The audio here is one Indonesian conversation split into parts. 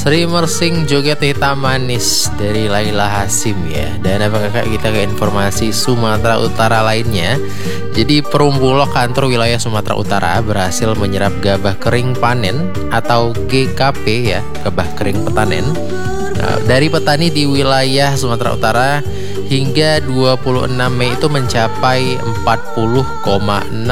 Sri Mersing joget hitam manis dari Laila Hasyim ya. Dan apa kakak kita ke informasi Sumatera Utara lainnya. Jadi Perum Bulog kantor wilayah Sumatera Utara berhasil menyerap gabah kering panen atau GKP ya, gabah kering petanen dari petani di wilayah Sumatera Utara hingga 26 Mei itu mencapai 40,61%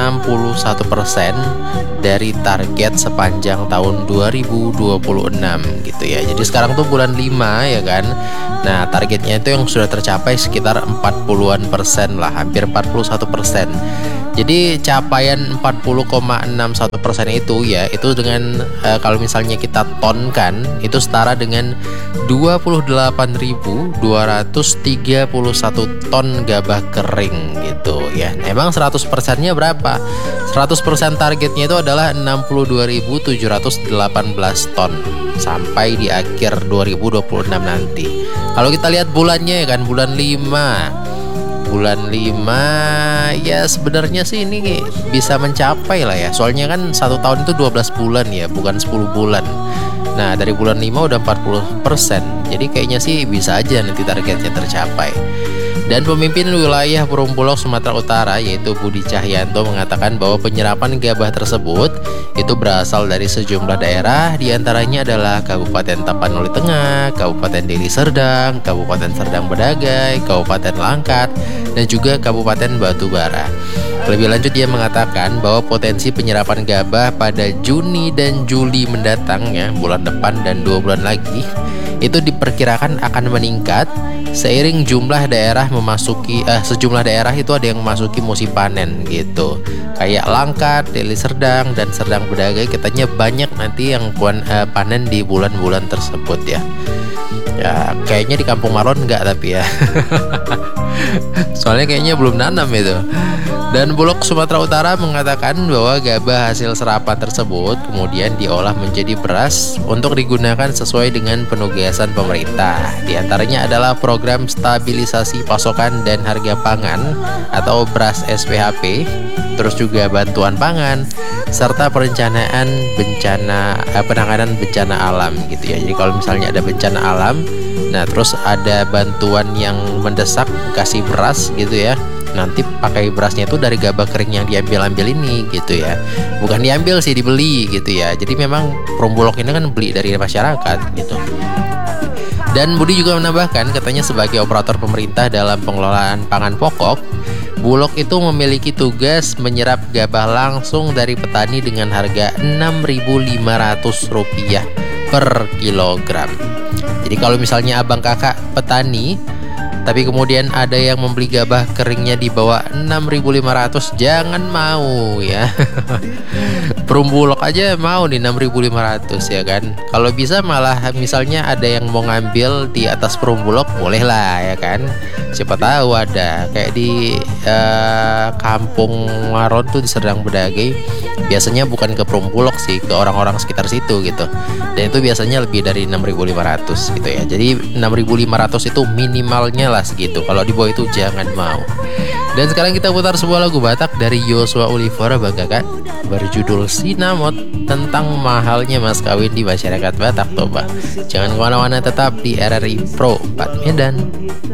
dari target sepanjang tahun 2026 gitu ya. Jadi sekarang tuh bulan 5 ya kan. Nah, targetnya itu yang sudah tercapai sekitar 40-an% lah, hampir 41%. Jadi capaian 40,61% itu ya, itu dengan kalau misalnya kita tonkan itu setara dengan 28.231 ton gabah kering gitu ya. Emang 100%-nya berapa? 100% targetnya itu adalah 62.718 ton sampai di akhir 2026 nanti. Kalau kita lihat bulannya ya kan, bulan 5 ya sebenarnya sih ini bisa mencapai lah ya. Soalnya kan 1 tahun itu 12 bulan ya, bukan 10 bulan. Nah, dari bulan 5 udah 40%. Jadi kayaknya sih bisa aja nanti targetnya tercapai. Dan pemimpin wilayah Perum Bulog Sumatera Utara yaitu Budi Cahyanto mengatakan bahwa penyerapan gabah tersebut itu berasal dari sejumlah daerah, diantaranya adalah Kabupaten Tapanuli Tengah, Kabupaten Deli Serdang, Kabupaten Serdang Bedagai, Kabupaten Langkat, dan juga Kabupaten Batubara. Lebih lanjut dia mengatakan bahwa potensi penyerapan gabah pada Juni dan Juli mendatang ya, bulan depan dan 2 bulan lagi itu diperkirakan akan meningkat seiring jumlah daerah memasuki sejumlah daerah itu ada yang memasuki musim panen gitu. Kayak Langkat, Deli Serdang, dan Serdang Bedagai katanya banyak nanti yang panen di bulan-bulan tersebut ya. Ya kayaknya di Kampung Maron enggak tapi ya. Soalnya kayaknya belum nanam itu. Dan Bulog Sumatera Utara mengatakan bahwa gabah hasil serapan tersebut kemudian diolah menjadi beras untuk digunakan sesuai dengan penugasan pemerintah. Di antaranya adalah program stabilisasi pasokan dan harga pangan atau beras SPHP, terus juga bantuan pangan, serta perencanaan penanganan bencana alam gitu ya. Jadi kalau misalnya ada bencana alam, nah terus ada bantuan yang mendesak kasih beras gitu ya. Nanti pakai berasnya itu dari gabah kering yang diambil ini gitu ya. Bukan diambil sih, dibeli gitu ya. Jadi memang Perum Bulog ini kan beli dari masyarakat gitu. Dan Budi juga menambahkan katanya sebagai operator pemerintah dalam pengelolaan pangan pokok, Bulog itu memiliki tugas menyerap gabah langsung dari petani dengan harga Rp6.500 per kilogram. Jadi kalau misalnya abang kakak petani tapi kemudian ada yang membeli gabah keringnya di bawah 6.500, jangan mau ya. Perum Bulog aja mau nih 6.500 ya kan. Kalau bisa malah misalnya ada yang mau ngambil di atas Perum Bulog, boleh lah ya kan. Siapa tahu ada kayak di Kampung Maron tuh di Serdang Bedagai. Biasanya bukan ke Perum Bulog sih, ke orang-orang sekitar situ gitu. Dan itu biasanya lebih dari 6.500 gitu ya. Jadi 6.500 itu minimalnya lah segitu. Kalau di bawah itu jangan mau. Dan sekarang kita putar sebuah lagu Batak dari Joshua Olivera Bang Kakak berjudul Sinamot, tentang mahalnya mas kawin di masyarakat Batak Toba. Jangan kemana-mana, tetap di RRI Pro 4 Medan.